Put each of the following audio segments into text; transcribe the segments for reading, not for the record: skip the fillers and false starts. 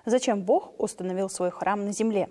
Зачем Бог установил свой храм на земле?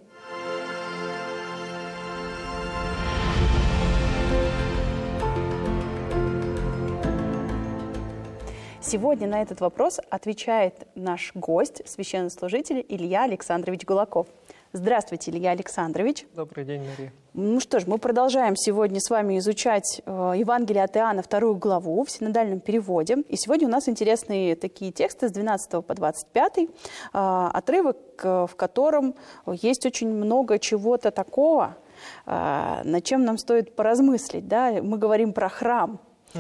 Сегодня на этот вопрос отвечает наш гость, священнослужитель Илья Александрович Гулаков. Здравствуйте, Илья Александрович. Добрый день, Мария. Ну что ж, мы продолжаем сегодня с вами изучать Евангелие от Иоанна, 2 главу в синодальном переводе. И сегодня у нас интересные такие тексты с 12 по 25, отрывок, в котором есть очень много чего-то такого, над чем нам стоит поразмыслить. Да? Мы говорим про храм.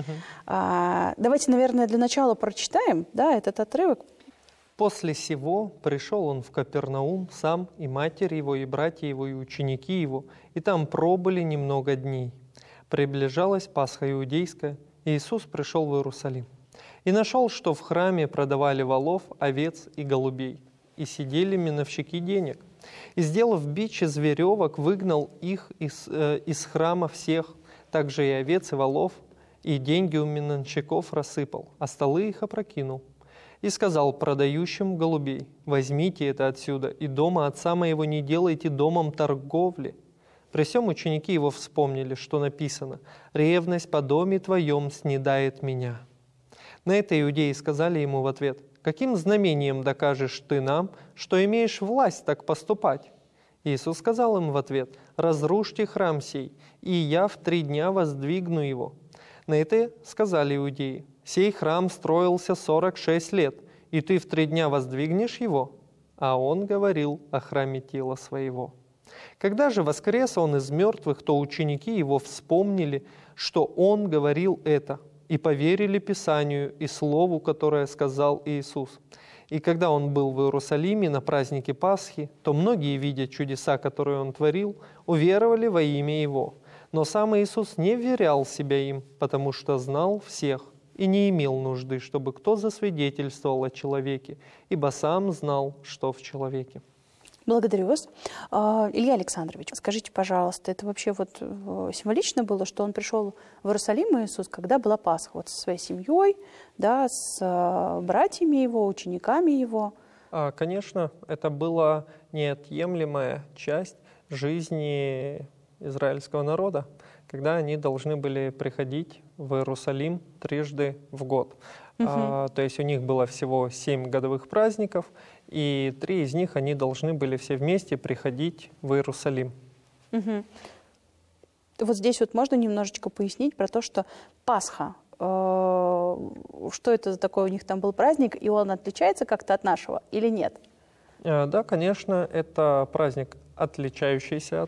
Давайте, наверное, для начала прочитаем, да, этот отрывок. «После сего пришел он в Капернаум, сам и матерь его, и братья его, и ученики его, и там пробыли немного дней. Приближалась Пасха иудейская, и Иисус пришел в Иерусалим. И нашел, что в храме продавали волов, овец и голубей, и сидели миновщики денег. И, сделав бич из веревок, выгнал их из храма всех, также и овец, и волов, и деньги у миновщиков рассыпал, а столы их опрокинул. И сказал продающим голубей: возьмите это отсюда, и дома отца моего не делайте домом торговли. При сем ученики его вспомнили, что написано: ревность по доме твоем снедает меня. На это иудеи сказали ему в ответ: каким знамением докажешь ты нам, что имеешь власть так поступать? Иисус сказал им в ответ: разрушьте храм сей, и я в 3 дня воздвигну его. На это сказали иудеи: сей храм строился 46 лет, и ты в 3 дня воздвигнешь его? А он говорил о храме тела своего. Когда же воскрес он из мертвых, то ученики его вспомнили, что он говорил это, и поверили Писанию и слову, которое сказал Иисус. И когда он был в Иерусалиме на празднике Пасхи, то многие, видя чудеса, которые он творил, уверовали во имя его. Но сам Иисус не вверял себя им, потому что знал всех и не имел нужды, чтобы кто засвидетельствовал о человеке, ибо сам знал, что в человеке». Благодарю вас. Илья Александрович, скажите, пожалуйста, это вообще вот символично было, что он пришел в Иерусалим, Иисус, когда была Пасха, вот со своей семьей, да, с братьями его, учениками его? Конечно, это была неотъемлемая часть жизни израильского народа, когда они должны были приходить в Иерусалим 3 в год. То есть у них было всего 7 годовых праздников, и 3 из них они должны были все вместе приходить в Иерусалим. Вот здесь вот можно немножечко пояснить про то, что Пасха, что это за такой у них там был праздник, и он отличается как-то от нашего или нет? Да, конечно, это праздник, отличающийся от